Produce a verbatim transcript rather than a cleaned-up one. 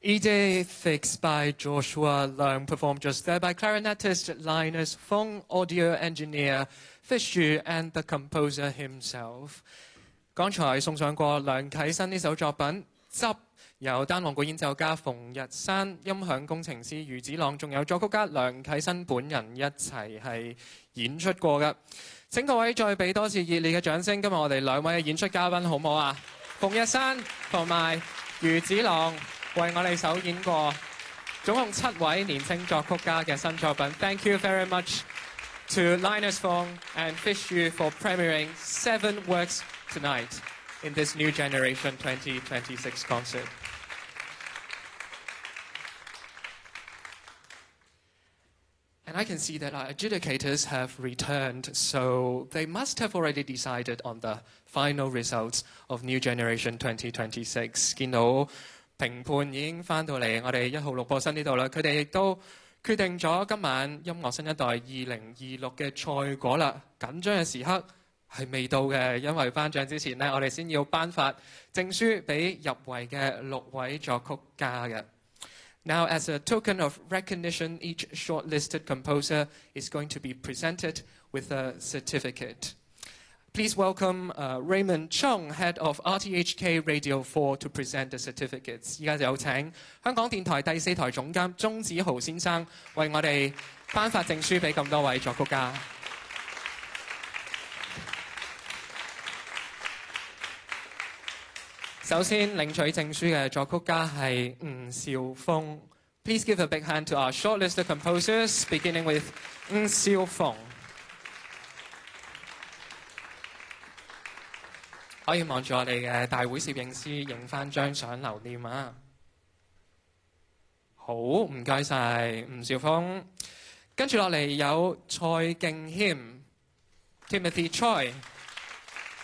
E-Day Fix by Joshua Leung, performed just there by clarinetist Linus Fong, audio engineer Fish Yu, and the composer himself. 剛才送上過梁啟新呢首作品《執》，由單簧管演奏家馮日山、音響工程師余子朗，仲有作曲家梁啟新本人一齊係演出過嘅。請各位再俾多次熱烈嘅掌聲！今日我哋兩位嘅演出嘉賓好唔好啊？馮日山同埋余子朗為我哋首演過總共七位年輕作曲家嘅新作品。Thank you very much to Linus Fong and Fish Yu for premiering seven works tonight in this New Generation twenty twenty-six concert. And I can see that our adjudicators have returned, so they must have already decided on the final results of New Generation twenty twenty-six. 見到評判已經翻到嚟我哋一號錄播室呢度啦，佢哋亦都決定咗今晚音樂新一代二零二六嘅賽果啦。緊張嘅時刻係未到嘅，因為頒獎之前呢，我哋先要頒發證書俾入圍嘅六位作曲家嘅。Now, as a token of recognition, each shortlisted composer is going to be presented with a certificate. Please welcome uh, Raymond Chung, head of R T H K Radio four, to present the certificates. 而家就有請香港電台第四台總監鐘子豪先生為我哋頒發證書俾咁多位作曲家。首先領取證書嘅作曲家係吳兆峰。Please give a big hand to our shortlisted composers, beginning with 吳兆峰。可以望住我哋嘅大會攝影師影翻張相留念啊！好，唔該晒吳兆峰。跟住落嚟有蔡敬謙 Timothy Choi。